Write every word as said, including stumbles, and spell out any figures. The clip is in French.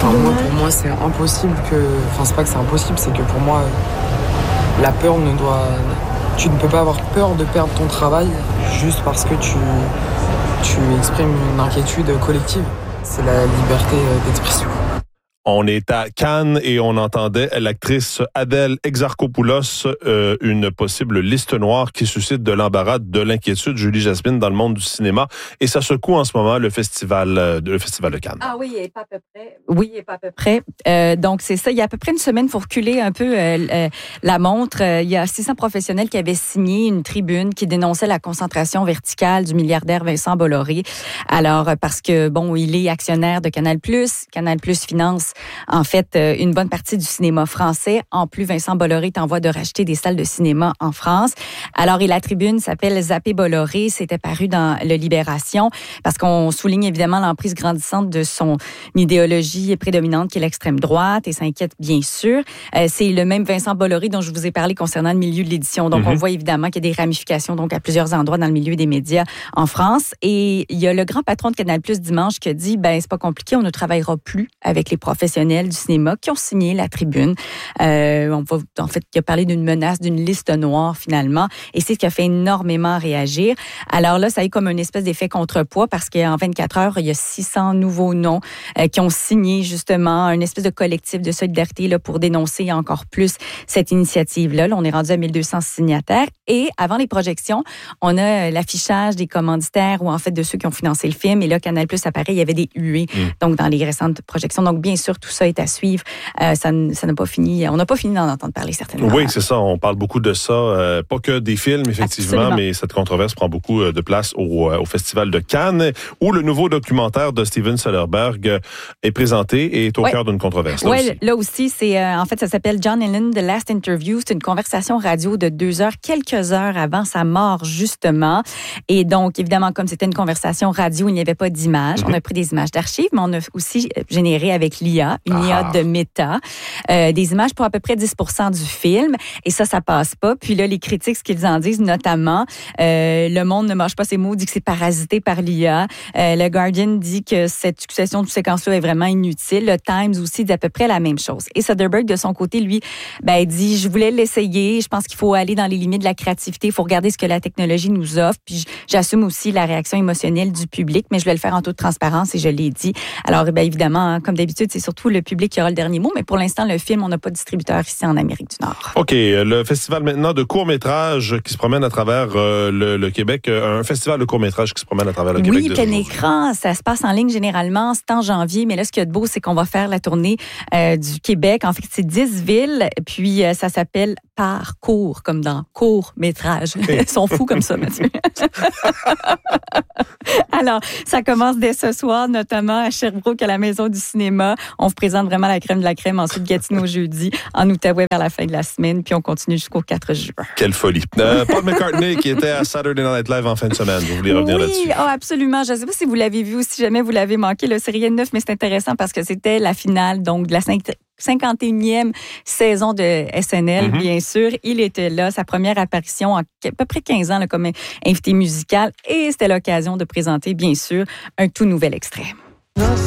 Enfin, moi, pour moi, c'est impossible que... Enfin, c'est pas que c'est impossible, c'est que pour moi, la peur ne doit... Tu ne peux pas avoir peur de perdre ton travail juste parce que tu, tu exprimes une inquiétude collective. C'est la liberté d'expression. On est à Cannes et on entendait l'actrice Adèle Exarchopoulos, euh, une possible liste noire qui suscite de l'embarras, de l'inquiétude, Julie Jasmine, dans le monde du cinéma. Et ça secoue en ce moment le festival, euh, le festival de Cannes. Ah oui, et pas à peu près. Oui, et pas à peu près. Euh, donc, c'est ça. Il y a à peu près une semaine, pour reculer un peu euh, euh, la montre, euh, il y a six cents professionnels qui avaient signé une tribune qui dénonçait la concentration verticale du milliardaire Vincent Bolloré. Alors, parce que, bon, il est actionnaire de Canal+. Canal+ finance en fait, une bonne partie du cinéma français. En plus, Vincent Bolloré est en voie de racheter des salles de cinéma en France. Alors, et la tribune s'appelle Zapper Bolloré. C'était paru dans le Libération parce qu'on souligne évidemment l'emprise grandissante de son idéologie prédominante qui est l'extrême droite et s'inquiète bien sûr. Euh, c'est le même Vincent Bolloré dont je vous ai parlé concernant le milieu de l'édition. Donc, mm-hmm. on voit évidemment qu'il y a des ramifications donc à plusieurs endroits dans le milieu des médias en France. Et il y a le grand patron de Canal+ dimanche qui a dit, ben c'est pas compliqué, on ne travaillera plus avec les professionnels du cinéma qui ont signé la tribune. Euh, on va, en fait, qui a parlé d'une menace, d'une liste noire finalement, et c'est ce qui a fait énormément réagir. Alors là, ça a eu comme une espèce d'effet contrepoids parce qu'en vingt-quatre heures, il y a six cents nouveaux noms euh, qui ont signé justement une espèce de collectif de solidarité là, pour dénoncer encore plus cette initiative-là. Là, on est rendu à mille deux cents signataires et avant les projections, on a l'affichage des commanditaires ou en fait de ceux qui ont financé le film et là, Canal+, apparaît, il y avait des huées mmh. donc dans les récentes projections. Donc bien sûr, tout ça est à suivre. Euh, ça, ça n'a pas fini. On n'a pas fini d'en entendre parler, certainement. Oui, c'est ça. On parle beaucoup de ça. Euh, pas que des films, effectivement, Absolument. mais cette controverse prend beaucoup de place au, au Festival de Cannes, où le nouveau documentaire de Steven Soderbergh est présenté et est au ouais. cœur d'une controverse. Là oui, aussi, là aussi, c'est, euh, en fait, ça s'appelle John Lennon, The Last Interview. C'est une conversation radio de deux heures, quelques heures avant sa mort, justement. Et donc, évidemment, comme c'était une conversation radio, il n'y avait pas d'images. Mm-hmm. On a pris des images d'archives, mais on a aussi généré avec l'I A, une I A de Meta, euh, des images pour à peu près dix pour cent du film. Et ça, ça passe pas. Puis là, les critiques, ce qu'ils en disent, notamment, euh, Le Monde ne mange pas ses mots, dit que c'est parasité par l'I A. Euh, le Guardian dit que cette succession de séquences-là est vraiment inutile. Le Times aussi dit à peu près la même chose. Et Soderbergh, de son côté, lui, ben, il dit, je voulais l'essayer. Je pense qu'il faut aller dans les limites de la créativité. Il faut regarder ce que la technologie nous offre. Puis j'assume aussi la réaction émotionnelle du public, mais je vais le faire en toute transparence et je l'ai dit. Alors, ben, évidemment, hein, comme d'habitude, c'est surtout le public qui aura le dernier mot, mais pour l'instant, le film, on n'a pas de distributeur ici en Amérique du Nord. OK. Le festival maintenant de court-métrage qui se promène à travers euh, le, le Québec, un festival de court-métrage qui se promène à travers le Québec. Oui, plein écran, ça se passe en ligne généralement, c'est en janvier, mais là, ce qu'il y a de beau, c'est qu'on va faire la tournée euh, du Québec. En fait, c'est dix villes, puis euh, ça s'appelle Parcours, comme dans court-métrage. Ils sont fous comme ça, Mathieu. Alors, ça commence dès ce soir, notamment à Sherbrooke, à la Maison du cinéma. On vous présente vraiment la crème de la crème. Ensuite, Gatineau jeudi, en Outaouais vers la fin de la semaine, puis on continue jusqu'au quatre juin. Quelle folie. Euh, Paul McCartney qui était à Saturday Night Live en fin de semaine. Vous voulez revenir oui, là-dessus? Oui, oh, absolument. Je ne sais pas si vous l'avez vu ou si jamais vous l'avez manqué. Le c'est rien de neuf, mais c'est intéressant parce que c'était la finale donc de la cinquante et unième saison de S N L, mm-hmm. bien sûr. Il était là, sa première apparition en à peu près quinze ans là, comme invité musical et c'était l'occasion de présenter, bien sûr, un tout nouvel extrait.